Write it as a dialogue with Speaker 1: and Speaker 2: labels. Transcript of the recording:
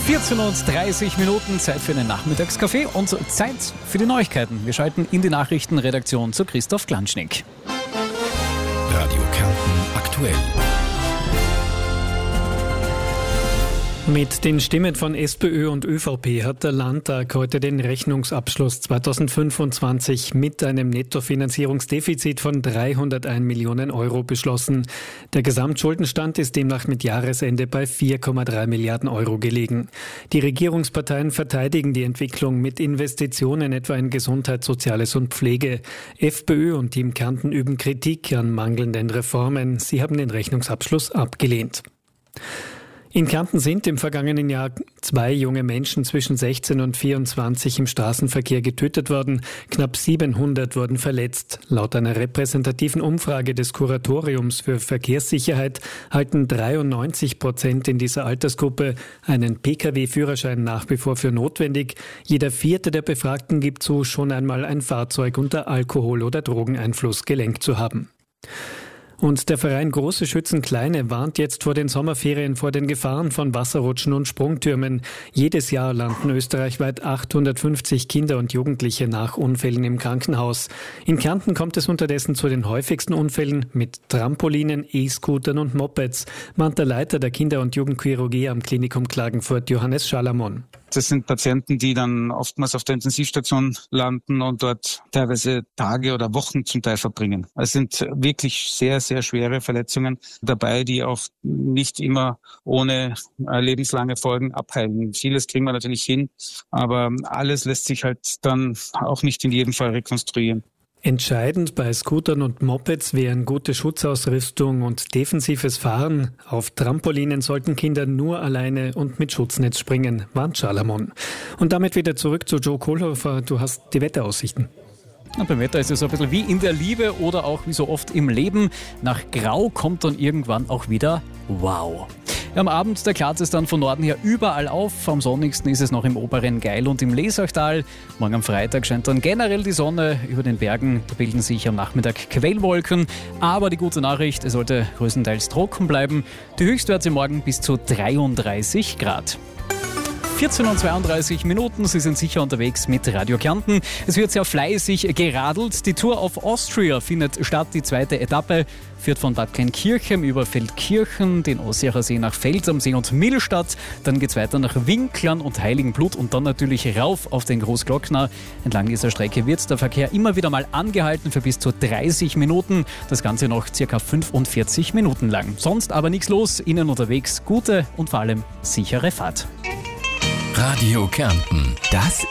Speaker 1: 14:30 Zeit für einen Nachmittagskaffee und Zeit für die Neuigkeiten. Wir schalten in die Nachrichtenredaktion zu Christoph Klanschnick.
Speaker 2: Radio Kärnten aktuell.
Speaker 3: Mit den Stimmen von SPÖ und ÖVP hat der Landtag heute den Rechnungsabschluss 2025 mit einem Nettofinanzierungsdefizit von 301 Millionen Euro beschlossen. Der Gesamtschuldenstand ist demnach mit Jahresende bei 4,3 Milliarden Euro gelegen. Die Regierungsparteien verteidigen die Entwicklung mit Investitionen etwa in Gesundheit, Soziales und Pflege. FPÖ und Team Kärnten üben Kritik an mangelnden Reformen. Sie haben den Rechnungsabschluss abgelehnt. In Kärnten sind im vergangenen Jahr 2 junge Menschen zwischen 16 und 24 im Straßenverkehr getötet worden. Knapp 700 wurden verletzt. Laut einer repräsentativen Umfrage des Kuratoriums für Verkehrssicherheit halten 93% in dieser Altersgruppe einen Pkw-Führerschein nach wie vor für notwendig. Jeder 4. der Befragten gibt zu, schon einmal ein Fahrzeug unter Alkohol- oder Drogeneinfluss gelenkt zu haben. Und der Verein Große Schützen Kleine warnt jetzt vor den Sommerferien vor den Gefahren von Wasserrutschen und Sprungtürmen. Jedes Jahr landen österreichweit 850 Kinder und Jugendliche nach Unfällen im Krankenhaus. In Kärnten kommt es unterdessen zu den häufigsten Unfällen mit Trampolinen, E-Scootern und Mopeds, mahnt der Leiter der Kinder- und Jugendchirurgie am Klinikum Klagenfurt, Johannes Schalamon.
Speaker 4: Das sind Patienten, die dann oftmals auf der Intensivstation landen und dort teilweise Tage oder Wochen zum Teil verbringen. Es sind wirklich sehr, sehr schwere Verletzungen dabei, die auch nicht immer ohne lebenslange Folgen abheilen. Vieles kriegen wir natürlich hin, aber alles lässt sich halt dann auch nicht in jedem Fall rekonstruieren.
Speaker 3: Entscheidend bei Scootern und Mopeds wären gute Schutzausrüstung und defensives Fahren. Auf Trampolinen sollten Kinder nur alleine und mit Schutznetz springen, warnt Schalamon. Und damit wieder zurück zu Joe Kohlhofer. Du hast die Wetteraussichten.
Speaker 1: Und beim Wetter ist es so ein bisschen wie in der Liebe oder auch wie so oft im Leben. Nach Grau kommt dann irgendwann auch wieder Wow. Am Abend, da klart es dann von Norden her überall auf. Am sonnigsten ist es noch im oberen Geil und im Lesachtal. Morgen am Freitag scheint dann generell die Sonne. Über den Bergen bilden sich am Nachmittag Quellwolken. Aber die gute Nachricht, es sollte größtenteils trocken bleiben. Die Höchstwerte morgen bis zu 33 Grad. 14:32, Sie sind sicher unterwegs mit Radio Kärnten. Es wird sehr fleißig geradelt. Die Tour of Austria findet statt. Die 2. Etappe führt von Bad Kleinkirchen über Feldkirchen, den Aussiacher See nach Feld am See und Millstatt. Dann geht es weiter nach Winklern und Heiligenblut und dann natürlich rauf auf den Großglockner. Entlang dieser Strecke wird der Verkehr immer wieder mal angehalten für bis zu 30 Minuten. Das Ganze noch ca. 45 Minuten lang. Sonst aber nichts los. Ihnen unterwegs gute und vor allem sichere Fahrt.
Speaker 2: Radio Kärnten, das